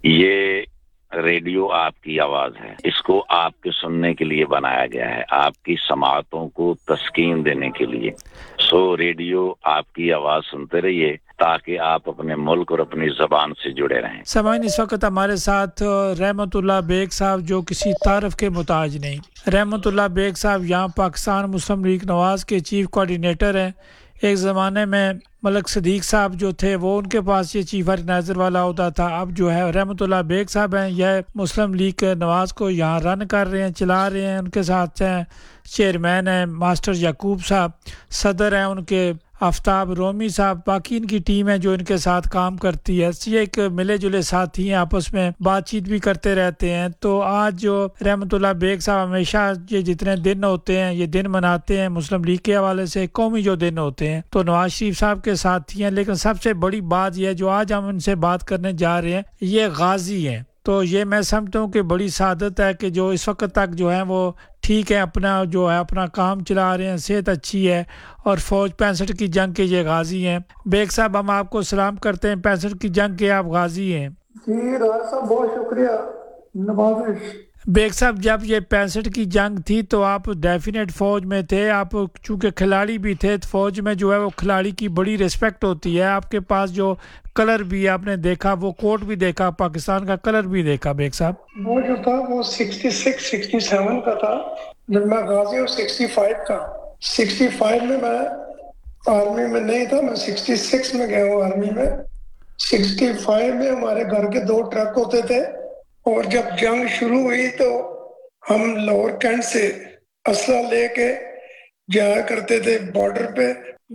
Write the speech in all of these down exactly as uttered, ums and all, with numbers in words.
یہ ریڈیو آپ کی آواز ہے، اس کو آپ کے سننے کے لیے بنایا گیا ہے، آپ کی سماعتوں کو تسکین دینے کے لیے۔ سو ریڈیو آپ کی آواز سنتے رہیے تاکہ آپ اپنے ملک اور اپنی زبان سے جڑے رہیں۔ سامعین، اس وقت ہمارے ساتھ رحمت اللہ بیگ صاحب جو کسی تعارف کے محتاج نہیں۔ رحمت اللہ بیگ صاحب یہاں پاکستان مسلم لیگ نواز کے چیف کوارڈینیٹر ہیں۔ ایک زمانے میں ملک صدیق صاحب جو تھے وہ ان کے پاس یہ چیف آرگنائزر والا ہوتا تھا، اب جو ہے رحمت اللہ بیگ صاحب ہیں، یہ مسلم لیگ نواز کو یہاں رن کر رہے ہیں، چلا رہے ہیں۔ ان کے ساتھ ہیں چیئرمین ہیں ماسٹر یعقوب صاحب، صدر ہیں ان کے آفتاب رومی صاحب، باقی ان کی ٹیم ہے جو ان کے ساتھ کام کرتی ہے۔ یہ ایک ملے جلے ساتھی ہیں، آپس میں بات چیت بھی کرتے رہتے ہیں۔ تو آج جو رحمت اللہ بیگ صاحب ہمیشہ یہ جتنے دن ہوتے ہیں یہ دن مناتے ہیں مسلم لیگ کے حوالے سے، قومی جو دن ہوتے ہیں، تو نواز شریف صاحب کے ساتھی ہیں۔ لیکن سب سے بڑی بات یہ ہے جو آج ہم ان سے بات کرنے جا رہے ہیں، یہ غازی ہیں۔ تو یہ میں سمجھتا ہوں کہ بڑی سعادت ہے کہ جو اس وقت تک جو ہیں وہ ٹھیک ہے، اپنا جو ہے اپنا کام چلا رہے ہیں، صحت اچھی ہے، اور فوج پینسٹھ کی جنگ کے یہ غازی ہیں۔ بیگ صاحب ہم آپ کو سلام کرتے ہیں، پینسٹھ کی جنگ کے آپ غازی ہیں۔ جی راج صاحب بہت شکریہ، نوازش۔ بیگ صاحب جب یہ پینسٹھ کی جنگ تھی تو آپ ڈیفینیٹ فوج میں تھے، آپ چونکہ کھلاڑی بھی تھے، فوج میں جو ہے وہ کھلاڑی کی بڑی ریسپیکٹ ہوتی ہے۔ آپ کے پاس جو کلر بھی آپ نے دیکھا، وہ کوٹ بھی دیکھا، پاکستان کا کلر بھی دیکھا بیگ صاحب۔ وہ جو تھا وہ سکسٹی سکس سکسٹی سیون کا تھا جب میں غازی ہوں، سکسٹی فائیو کا۔ سکسٹی فائیو میں میں آرمی میں نہیں تھا، میں سکسٹی سکس میں گیا ہوں آرمی میں۔ سکسٹی فائیو میں ہمارے گھر کے دو ٹرک ہوتے تھے، اور جب جنگ شروع ہوئی تو ہم لاہور کینٹ سے اسلحہ لے کے جایا کرتے تھے بارڈر پہ،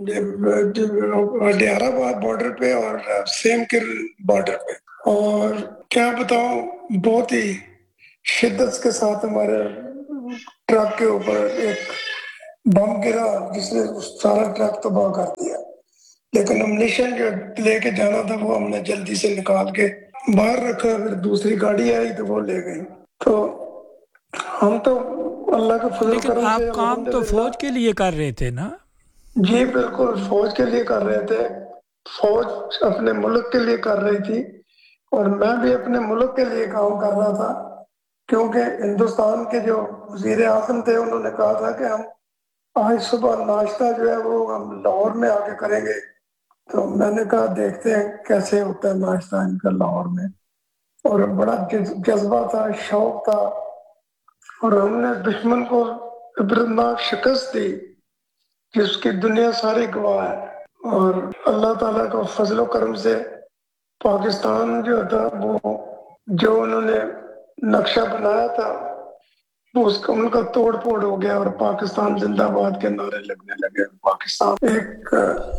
ڈیارہ آباد بارڈر پہ اور سیم کل بارڈر پہ۔ اور کیا بتاؤں، بہت ہی شدت کے ساتھ ہمارے ٹرک کے اوپر ایک بم گرا جس نے سارا ٹرک تباہ کر دیا، لیکن امنیشن جو لے کے جانا تھا وہ ہم نے جلدی سے نکال کے باہر رکھا، پھر دوسری گاڑی آئی تو وہ لے گئی۔ تو ہم تو اللہ کا فضل لیکن کرم سے آپ کام تو الحمدللہ۔ فوج کے لیے کر رہے تھے نا؟ جی بالکل، فوج کے لیے کر رہے تھے، فوج اپنے ملک کے لیے کر رہی تھی، اور میں بھی اپنے ملک کے لیے کام کر رہا تھا، کیونکہ ہندوستان کے جو وزیر اعظم تھے انہوں نے کہا تھا کہ ہم آج صبح ناشتہ جو ہے وہ ہم لاہور میں آ کے کریں گے۔ تو میں نے کہا دیکھتے ہیں کیسے ہوتا ہے ناشتہ ان کا لاہور میں، اور بڑا جذبہ تھا، شوق تھا، اور ہم نے دشمن کو عبرتناک شکست دی جس کی دنیا ساری گواہ ہے۔ اور اللہ تعالیٰ کا فضل و کرم سے پاکستان جو تھا وہ جو انہوں نے نقشہ بنایا تھا وہ اس کا ان کا توڑ پھوڑ ہو گیا، اور پاکستان زندہ باد کے نعرے لگنے لگے۔ پاکستان ایک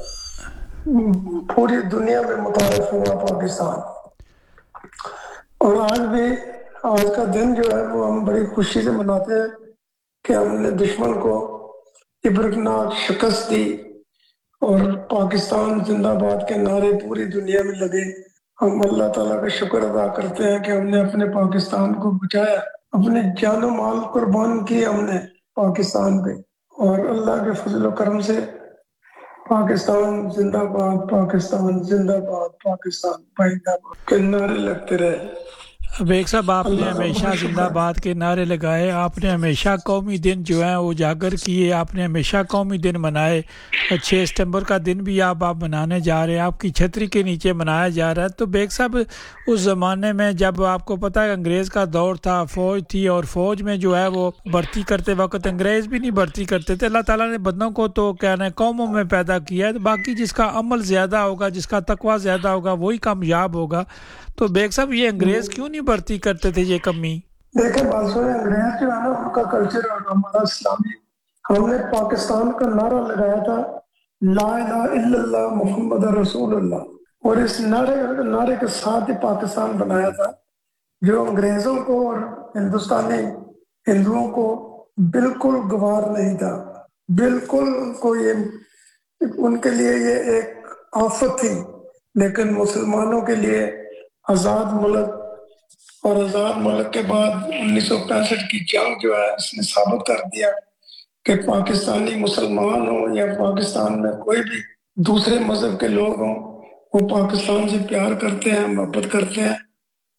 پوری دنیا میں متعارف ہوا پاکستان۔ اور آج بھی آج کا دن جو ہے وہ ہم بڑی خوشی سے مناتے ہیں کہ ہم نے دشمن کو عبرتناک شکست دی، اور پاکستان زندہ باد کے نعرے پوری دنیا میں لگے۔ ہم اللہ تعالیٰ کا شکر ادا کرتے ہیں کہ ہم نے اپنے پاکستان کو بچایا، اپنے جان و مال قربان کیے ہم نے پاکستان پہ، اور اللہ کے فضل و کرم سے پاکستان زندہ باد، پاکستان زندہ باد، پاکستان پائندہ باد کے نعرے لگتے رہے۔ بیگ صاحب آپ نے اللہ کا ہمیشہ بہت زندہ شکر۔ باد کے نعرے لگائے، آپ نے ہمیشہ قومی دن جو ہیں وہ اجاگر کیے، آپ نے ہمیشہ قومی دن منائے۔ چھ ستمبر کا دن بھی آپ آپ منانے جا رہے ہیں، آپ کی چھتری کے نیچے منایا جا رہا ہے۔ تو بیگ صاحب اس زمانے میں جب آپ کو پتہ ہے انگریز کا دور تھا، فوج تھی، اور فوج میں جو ہے وہ بھرتی کرتے وقت انگریز بھی نہیں بھرتی کرتے تھے۔ اللہ تعالیٰ نے بندوں کو تو کہنا ہے قوموں میں پیدا کیا ہے، باقی جس کا عمل زیادہ ہوگا، جس کا تقویٰ زیادہ ہوگا وہی کامیاب ہوگا۔ تو بیگ صاحب یہ انگریز کیوں نہیں بھرتی کرتے تھے یہ کمی؟ دیکھیں بات سنیں، انگریز جو ہے نا ان کا کلچر اور ہمارا اسلامی، ہم نے پاکستان کا نعرہ لگایا تھا لا الہ الا اللہ محمد رسول اللہ، اور اس نعرے نعرے کے ساتھ ہی پاکستان بنایا تھا، جو انگریزوں کو اور ہندوستانی ہندوؤں کو بالکل گوار نہیں تھا، بالکل ان کو یہ ان کے لیے یہ ایک آفت تھی۔ لیکن مسلمانوں کے لیے آزاد ملک، اور آزاد ملک کے بعد انیس سو پینسٹھ کی جنگ جو ہے اس نے ثابت کر دیا کہ پاکستانی مسلمان ہوں یا پاکستان میں کوئی بھی دوسرے مذہب کے لوگ ہوں، وہ پاکستان سے پیار کرتے ہیں، محبت کرتے ہیں،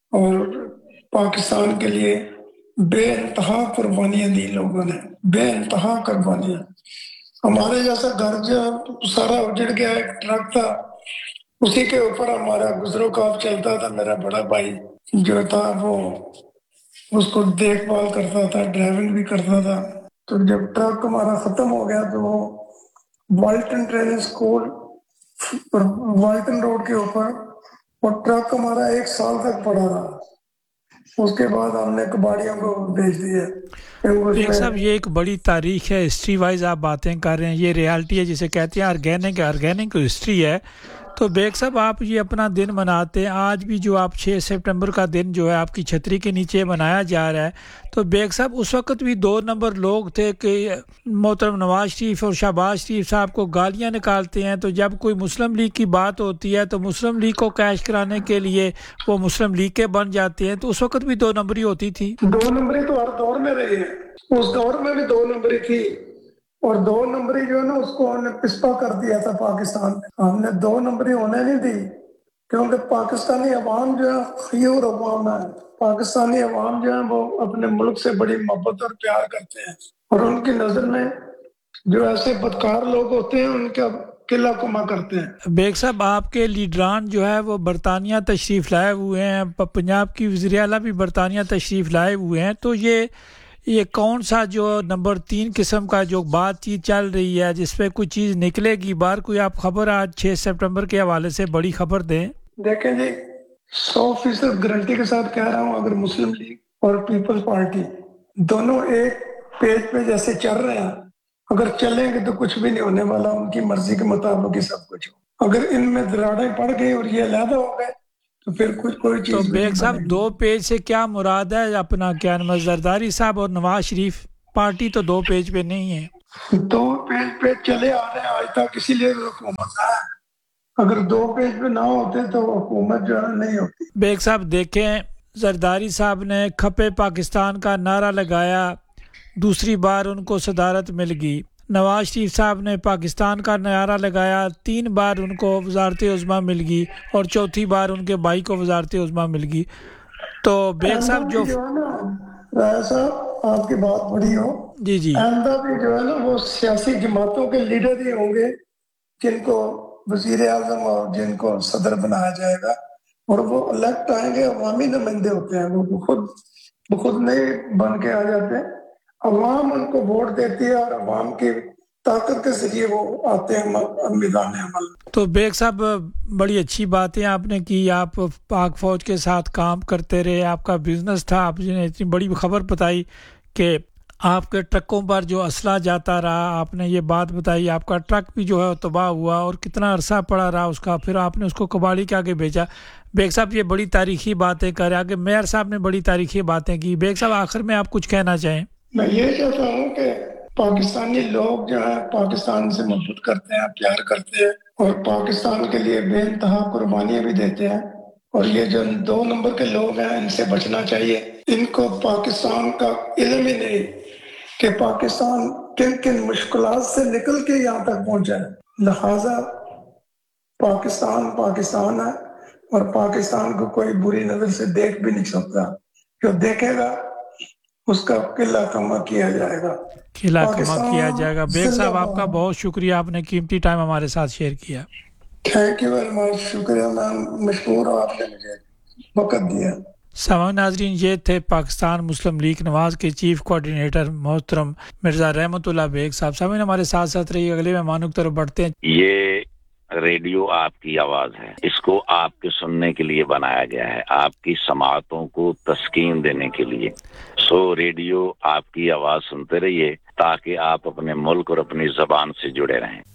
اور پاکستان کے لیے بے انتہا قربانیاں دی لوگوں نے، بے انتہا قربانیاں. ہمارے جیسا گھر جو سارا اجڑ گیا، ایک ٹرک تھا اسی کے اوپر ہمارا گزرو کاف چلتا تھا. میرا بڑا بھائی جو تھا وہ اس کو دیکھ بھال کرتا تھا، ڈرائیونگ بھی کرتا تھا. تو جب ٹرک ہمارا ختم ہو گیا تو وہ Walton training school Walton road کے اوپر وہ ٹرک ہمارا ایک سال تک پڑا رہا. اس کے بعد ہم نے کباڑیوں کو بھیج دیا. ایک صاحب یہ ایک بڑی تاریخ ہے، ہسٹری وائز آپ باتیں کر رہے ہیں، یہ ریالٹی ہے جسے کہتے ہیں آرگینک آرگینک ہسٹری ہے. تو بیگ صاحب آپ یہ اپنا دن مناتے ہیں آج بھی، جو آپ چھ سپٹمبر کا دن جو ہے آپ کی چھتری کے نیچے منایا جا رہا ہے. تو بیگ صاحب اس وقت بھی دو نمبر لوگ تھے کہ محترم نواز شریف اور شہباز شریف صاحب کو گالیاں نکالتے ہیں، تو جب کوئی مسلم لیگ کی بات ہوتی ہے تو مسلم لیگ کو کیش کرانے کے لیے وہ مسلم لیگ کے بن جاتے ہیں. تو اس وقت بھی دو نمبری ہوتی تھی. دو نمبری تو ہر دور میں رہی ہے، اس دور میں بھی دو نمبری تھی. اور دو نمبری جو ہے نا اس کو ہم نے پسپا کر دیا تھا پاکستان میں. ہم نے دو نمبری ہونے نہیں دی، کیونکہ پاکستانی عوام جو ہے خیور عوام ہے. پاکستانی عوام جو ہے وہ اپنے ملک سے بڑی محبت اور پیار کرتے ہیں، اور ان کی نظر میں جو ایسے بدکار لوگ ہوتے ہیں ان کا قلعہ کما کرتے ہیں. بیگ صاحب آپ کے لیڈران جو ہے وہ برطانیہ تشریف لائے ہوئے ہیں، پنجاب کی وزیر اعلیٰ بھی برطانیہ تشریف لائے ہوئے ہیں. تو یہ یہ کون سا جو نمبر تین قسم کا جو بات چیت چل رہی ہے جس پہ کوئی چیز نکلے گی باہر؟ کوئی آپ خبر آج چھ سپٹمبر کے حوالے سے بڑی خبر دیں. دیکھیں جی، سو فیصد گارنٹی کے ساتھ کہہ رہا ہوں، اگر مسلم لیگ اور پیپلز پارٹی دونوں ایک پیج پہ جیسے چل رہے ہیں، اگر چلیں گے تو کچھ بھی نہیں ہونے والا. ان کی مرضی کے مطابق ہی سب کچھ ہو. اگر ان میں دراڑیں پڑ گئی اور یہ علیحدہ ہو گئے تو پھر کچھ کوئی چیز. تو بھی بیگ نہیں صاحب بنے گی. دو پیج سے کیا مراد ہے؟ اپنا کیا نام زرداری صاحب اور نواز شریف پارٹی تو دو پیج پہ نہیں ہے، دو پیج پہ چلے آ رہے ہیں آج تک، اسی لیے حکومت ہے. اگر دو پیج پہ نہ ہوتے تو حکومت جو ہے نہیں ہوتی. بیگ صاحب دیکھیں، زرداری صاحب نے کھپے پاکستان کا نعرہ لگایا، دوسری بار ان کو صدارت مل گئی. نواز شریف صاحب نے پاکستان کا نعرہ لگایا، تین بار ان کو وزارت عظمیٰ مل گئی اور چوتھی بار ان کے بھائی کو وزارت عظمیٰ مل گئی. تو بیگ صاحب جو ہے نا رایا صاحب، آپ کی بات بڑی ہو، جی جی آئندہ بھی جو ہے نا وہ سیاسی جماعتوں کے لیڈر ہی ہوں گے جن کو وزیر اعظم اور جن کو صدر بنایا جائے گا. اور وہ الیکٹ آئیں گے، عوامی نمائندے ہوتے ہیں، وہ خود بخود نہیں بن کے آ جاتے. عوام ان کو ووٹ دیتی ہے اور عوام کی طاقت کے ذریعے وہ آتے ہیں میدان عمل. تو بیگ صاحب بڑی اچھی باتیں آپ نے کی، آپ پاک فوج کے ساتھ کام کرتے رہے، آپ کا بزنس تھا، آپ نے اتنی بڑی خبر بتائی کہ آپ کے ٹرکوں پر جو اسلحہ جاتا رہا، آپ نے یہ بات بتائی آپ کا ٹرک بھی جو ہے تباہ ہوا اور کتنا عرصہ پڑا رہا اس کا، پھر آپ نے اس کو کباڑی کے آگے بھیجا. بیگ صاحب یہ بڑی تاریخی باتیں کر رہے ہیں، آگے میئر صاحب نے بڑی تاریخی باتیں کی. بیگ صاحب آخر میں آپ کچھ کہنا چاہیں؟ میں یہ چاہتا ہوں کہ پاکستانی لوگ جو ہے پاکستان سے محبت کرتے ہیں، پیار کرتے ہیں، اور پاکستان کے لیے بے انتہا قربانیاں بھی دیتے ہیں. اور یہ جو دو نمبر کے لوگ ہیں ان سے بچنا چاہیے. ان کو پاکستان کا علم ہی نہیں کہ پاکستان کن کن مشکلات سے نکل کے یہاں تک پہنچا ہے. لہذا پاکستان پاکستان ہے اور پاکستان کو کوئی بری نظر سے دیکھ بھی نہیں سکتا. جو دیکھے گا اس کا قلعہ کما کیا جائے گا، قلعہ کما کیا جائے گا. بیگ صاحب آپ کا بہت شکریہ، آپ نے قیمتی ٹائم ہمارے ساتھ شیئر کیا. تھینک یو ویری مچ، شکریہ، میں مشکور ہوں آپ نے مجھے وقت دیا. سامعین ناظرین، یہ تھے پاکستان مسلم لیگ نواز کے چیف کوارڈینیٹر محترم مرزا رحمت اللہ بیگ صاحب. سامعین ہمارے ساتھ ساتھ رہیے، اگلے مہمانوں کی طرف بڑھتے ہیں. یہ ریڈیو آپ کی آواز ہے، اس کو آپ کے سننے کے لیے بنایا گیا ہے، آپ کی سماعتوں کو تسکین دینے کے لیے. سو ریڈیو آپ کی آواز سنتے رہیے تاکہ آپ اپنے ملک اور اپنی زبان سے جڑے رہیں.